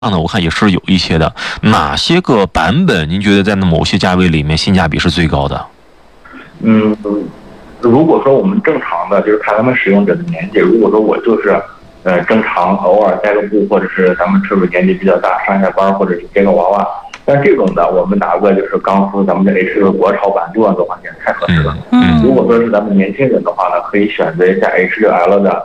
呢，我看也是有一些的。哪些个版本您觉得在那某些价位里面性价比是最高的？ 如果说我们正常的，就是看咱们使用者的年纪。如果说我就是正常偶尔带个步，或者是咱们车主年纪比较大，上下班或者是接个娃娃，但这种的我们拿个就是刚出咱们的 H6国潮版6万多块钱太合适了。如果说是咱们年轻人的话呢，可以选择一下 H6L 的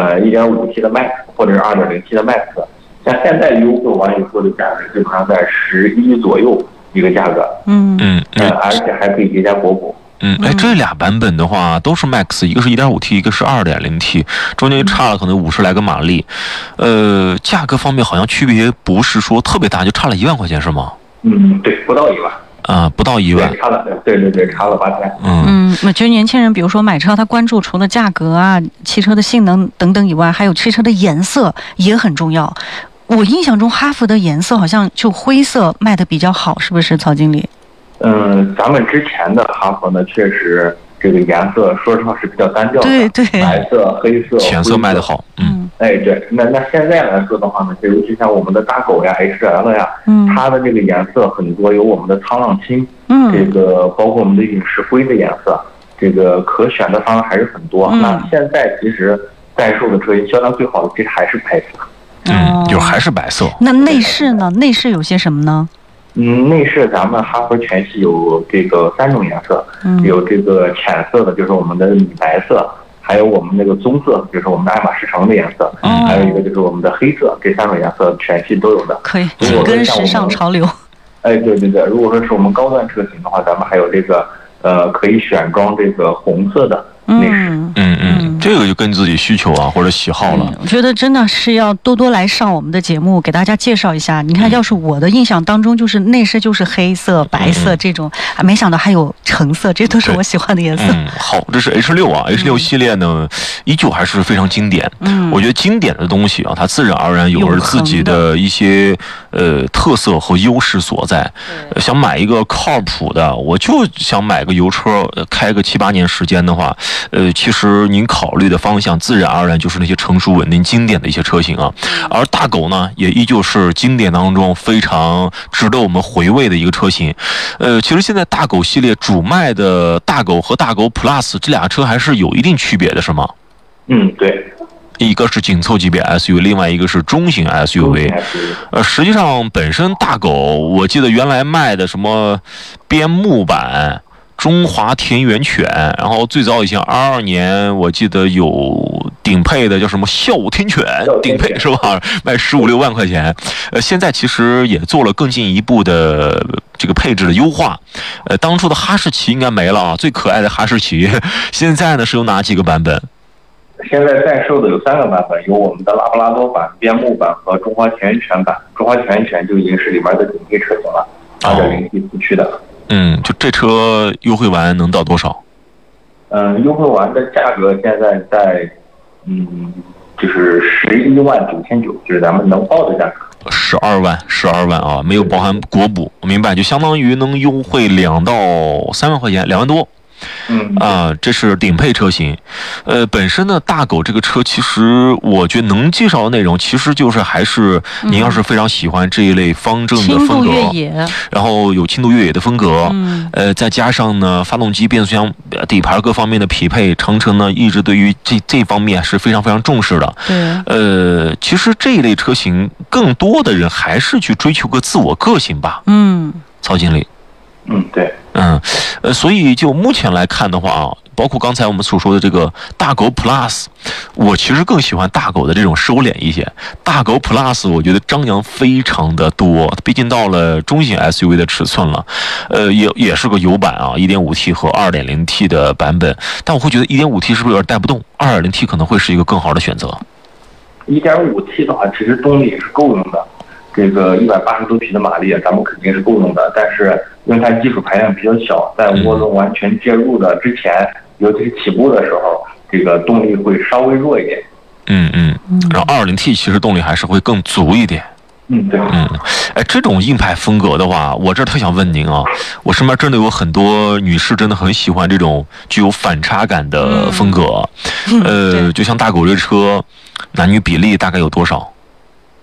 1.5T 的 Max 或者是 2.0T 的 Max。像现在优惠完以后的价格基本上在11左右一个价格，而且还可以叠加国补。 这俩版本的话都是 Max， 一个是 1.5T， 一个是 2.0T， 中间差了可能50来个马力。价格方面好像区别不是说特别大，就差了1万块钱是吗？ 对，不到1万。 不到1万， 差了，对，差了8千。 我觉得年轻人，比如说买车，他关注除了价格啊、汽车的性能等等以外，还有汽车的颜色也很重要。我印象中哈弗的颜色好像就灰色卖的比较好，是不是曹经理？ 咱们之前的哈弗呢，确实这个颜色说实话是比较单调的， 对， 白色、黑色、 浅色卖的好。 对，那现在来说的话呢，尤其像我们的大狗呀、H2L 呀，它的这个颜色很多，有我们的苍浪青，这个包括我们的陨石灰的颜色，这个可选的方案还是很多。那现在其实在售的车型销量最好的其实还是白色。 就还是白色。 那内饰呢？内饰有些什么呢？ 内饰咱们哈弗全系有这个3种颜色，有这个浅色的，就是我们的米白色，还有我们那个棕色，就是我们的爱马仕橙的颜色，还有一个就是我们的黑色，这3种颜色全系都有的。 可以紧跟时尚潮流。 对，如果说是我们高端车型的话，咱们还有这个可以选装这个红色的内饰。 这个就跟自己需求啊或者喜好了。 我觉得真的是要多多来上我们的节目，给大家介绍一下。你看，要是我的印象当中，就是内饰就是黑色、白色这种，没想到还有橙色，这都是我喜欢的颜色。 好，这是 H6啊，H6系列呢，依旧还是非常经典。我觉得经典的东西啊，它自然而然有着自己的一些特色和优势所在。想买一个靠谱的，我就想买个油车，开个7、8年时间的话，其实您考虑的方向自然而然就是那些成熟稳定经典的一些车型啊。而大狗呢，也依旧是经典当中非常值得我们回味的一个车型。其实现在大狗系列主卖的大狗和大狗 Plus 这俩车还是有一定区别的，是吗？ 对。 一个是紧凑级别 SUV， 另外一个是中型 SUV。实际上本身大狗，我记得原来卖的什么边牧版、中华田园犬，然后最早以前22年，我记得有顶配的叫什么孝天犬，顶配是吧？卖15、16万块钱。现在其实也做了更进一步的这个配置的优化。当初的哈士奇应该没了啊，最可爱的哈士奇。现在呢是有哪几个版本？ 现在在售的有3个版本，有我们的拉布拉多版、边牧版和中华田园犬版。中华田园犬就已经是里面的顶配车型了，2.0T 四驱的。 就这车优惠完能到多少？ 优惠完的价格现在在就是11万9,900，就是咱们能报的价格。 12万啊，没有包含国补，我明白，就相当于能优惠2到3万块钱，2万多。这是顶配车型。本身呢，大狗这个车其实我觉得能介绍的内容，其实就是还是您要是非常喜欢这一类方正的风格，然后有轻度越野的风格，再加上呢发动机、变速箱、底盘各方面的匹配，长城呢一直对于这方面是非常非常重视的。其实这一类车型，更多的人还是去追求个自我个性吧。曹经理。 对。 所以就目前来看的话啊，包括刚才我们所说的这个大狗 Plus， 我其实更喜欢大狗的这种收敛一些。大狗 Plus 我觉得张扬非常的多，毕竟到了中型 SUV 的尺寸了。也是个油版啊， 1.5T 和 2.0T 的版本，但我会觉得 1.5T 是不是有点带不动， 2.0T 可能会是一个更好的选择。 1.5T 的话，其实动力也是够用的。这个180多匹的马力，咱们肯定是够用的，但是因为它基础排量比较小，在涡轮完全介入的之前，尤其是起步的时候，这个动力会稍微弱一点。 然后 2.0T 其实动力还是会更足一点。 对。 这种硬派风格的话，我这特想问您啊，我身边真的有很多女士真的很喜欢这种具有反差感的风格。就像大狗这车，男女比例大概有多少？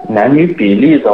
男女比例的